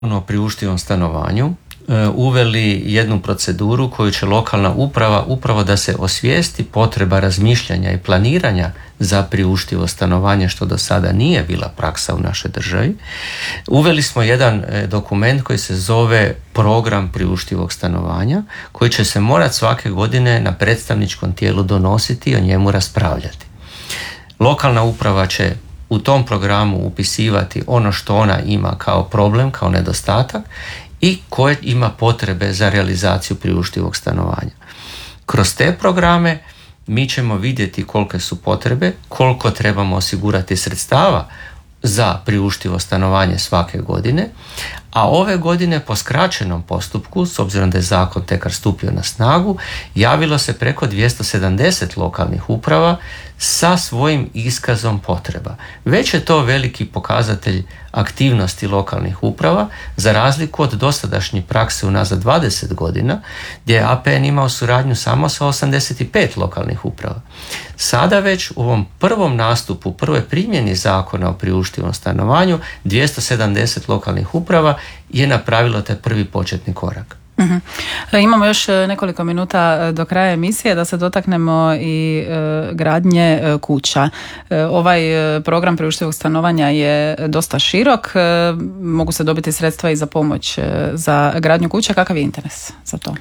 o priuštivom stanovanju uveli jednu proceduru koju će lokalna uprava upravo da se osvijesti potreba razmišljanja i planiranja za priuštivo stanovanje, što do sada nije bila praksa u našoj državi. Uveli smo jedan dokument koji se zove Program priuštivog stanovanja, koji će se morati svake godine na predstavničkom tijelu donositi i o njemu raspravljati. Lokalna uprava će u tom programu upisivati ono što ona ima kao problem, kao nedostatak i koje ima potrebe za realizaciju priuštivog stanovanja. Kroz te programe mi ćemo vidjeti kolike su potrebe, koliko trebamo osigurati sredstava za priuštivo stanovanje svake godine, a ove godine po skraćenom postupku, s obzirom da je zakon tekar stupio na snagu, javilo se preko 270 lokalnih uprava sa svojim iskazom potreba. Već je to veliki pokazatelj aktivnosti lokalnih uprava, za razliku od dosadašnje prakse unazad 20 godina, gdje je APN imao suradnju samo sa 85 lokalnih uprava. Sada već u ovom prvom nastupu, prvoj primjeni zakona o priuštivom stanovanju, 270 lokalnih uprava je napravilo taj prvi početni korak. Imamo još nekoliko minuta do kraja emisije da se dotaknemo i gradnje kuća. Ovaj program priuštivog stanovanja je dosta širok, mogu se dobiti sredstva i za pomoć za gradnju kuća. Kakav je interes za to?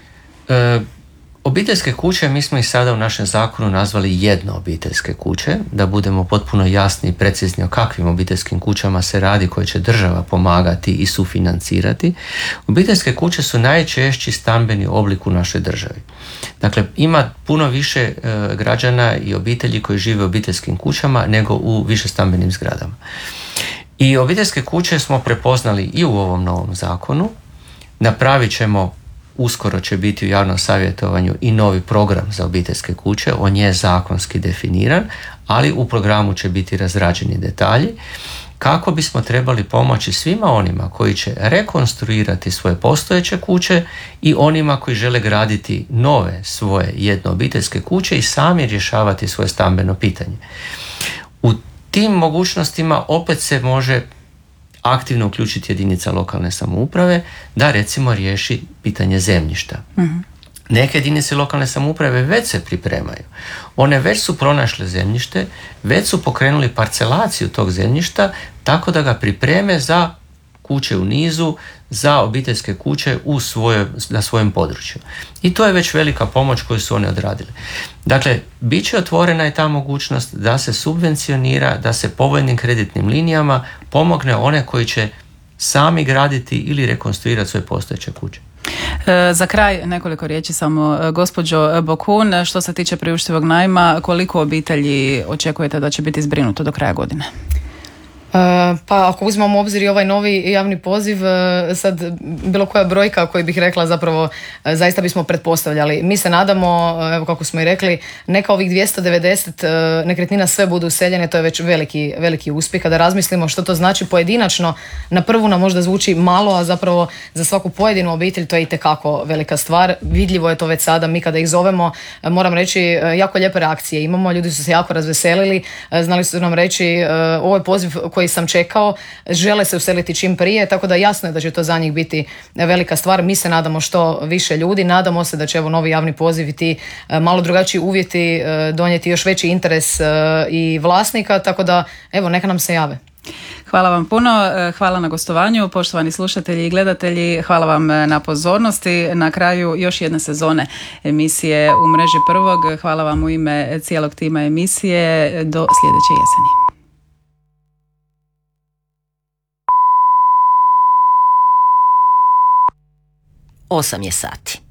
Obiteljske kuće, mi smo ih sada u našem zakonu nazvali jednoobiteljske kuće, da budemo potpuno jasni i precizni o kakvim obiteljskim kućama se radi, koje će država pomagati i sufinancirati. Obiteljske kuće su najčešći stambeni oblik u našoj državi. Dakle, ima puno više građana i obitelji koji žive u obiteljskim kućama nego u višestambenim zgradama. I obiteljske kuće smo prepoznali i u ovom novom zakonu. Napravit ćemo, uskoro će biti u javnom savjetovanju i novi program za obiteljske kuće, on je zakonski definiran, ali u programu će biti razrađeni detalji kako bismo trebali pomoći svima onima koji će rekonstruirati svoje postojeće kuće i onima koji žele graditi nove svoje jednoobiteljske kuće i sami rješavati svoje stambeno pitanje. U tim mogućnostima opet se može aktivno uključiti jedinica lokalne samouprave da recimo riješi pitanje zemljišta. Neke jedinice lokalne samouprave već se pripremaju. One već su pronašle zemljište, već su pokrenuli parcelaciju tog zemljišta tako da ga pripreme za kuće u nizu, za obiteljske kuće na svojem području. I to je već velika pomoć koju su one odradile. Dakle, bit će otvorena i ta mogućnost da se subvencionira, da se povoljnim kreditnim linijama pomogne one koji će sami graditi ili rekonstruirati svoje postojeće kuće. Za kraj nekoliko riječi samo, gospođo Bokun, što se tiče priuštivog najma, koliko obitelji očekujete da će biti zbrinuto do kraja godine? Pa ako uzmemo u obzir i ovaj novi javni poziv, sad bilo koja brojka koju bih rekla zapravo zaista bismo pretpostavljali. Mi se nadamo, evo kako smo i rekli, neka ovih 290 nekretnina sve budu useljene, to je već veliki uspjeh. Kada razmislimo što to znači pojedinačno, na prvu nam možda zvuči malo, a zapravo za svaku pojedinu obitelj to je itekako velika stvar. Vidljivo je to već sada, mi kada ih zovemo, moram reći, jako lijepe reakcije imamo, ljudi su se jako razveselili, znali su nam reći ovo je poziv koji sam čekao, žele se useliti čim prije, tako da jasno je da će to za njih biti velika stvar. Mi se nadamo što više ljudi, nadamo se da će evo novi javni poziv i ti malo drugačiji uvjeti donijeti još veći interes i vlasnika, tako da evo neka nam se jave. Hvala vam puno, hvala na gostovanju, poštovani slušatelji i gledatelji, hvala vam na pozornosti. Na kraju još jedne sezone emisije U mreži prvog, hvala vam u ime cijelog tima emisije, do sljedeće jeseni. 8 je sati.